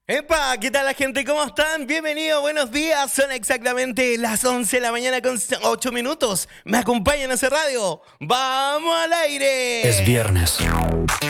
Epa, ¿qué tal la gente? ¿Cómo están? Bienvenidos, buenos días. Son exactamente las 11 de la mañana con 8 minutos. ¿Me acompañan a hacer radio? ¡Vamos al aire! Es viernes.